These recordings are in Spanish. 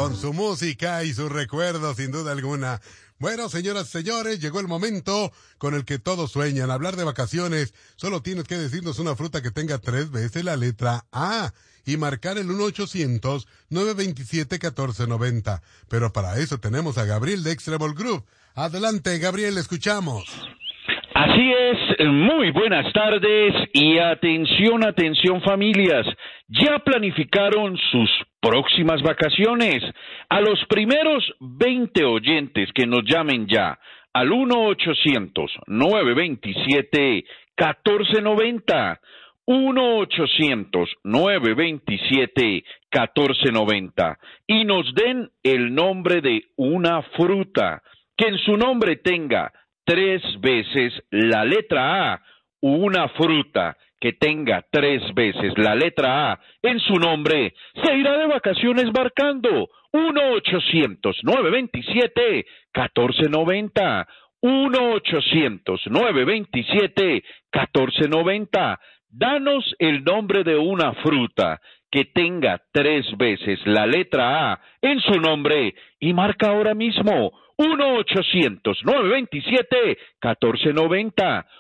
con su música y sus recuerdos, sin duda alguna. Bueno, señoras y señores, llegó el momento con el que todos sueñan. Hablar de vacaciones, solo tienes que decirnos una fruta que tenga 3 veces la letra A y marcar el 1-800-927-1490. Pero para eso tenemos a Gabriel de Extrabol Group. Adelante, Gabriel, escuchamos. Así es, muy buenas tardes y atención, atención familias, ya planificaron sus próximas vacaciones. A los primeros 20 oyentes que nos llamen ya al 1-800-927-1490, 1-800-927-1490 y nos den el nombre de una fruta que en su nombre tenga 3 veces la letra A, una fruta que tenga 3 veces la letra A en su nombre, se irá de vacaciones marcando 1-800-927-1490, 1-800-927-1490. Danos el nombre de una fruta que tenga 3 veces la letra A en su nombre y marca ahora mismo 1-800-927-1490,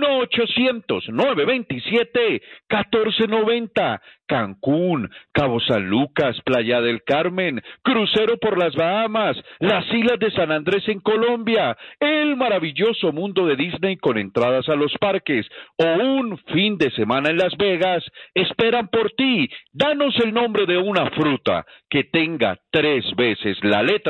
1-800-927-1490, Cancún, Cabo San Lucas, Playa del Carmen, crucero por las Bahamas, las islas de San Andrés en Colombia, el maravilloso mundo de Disney con entradas a los parques o un fin de semana en Las Vegas, esperan por ti. Danos el nombre de una fruta que tenga 3 veces la letra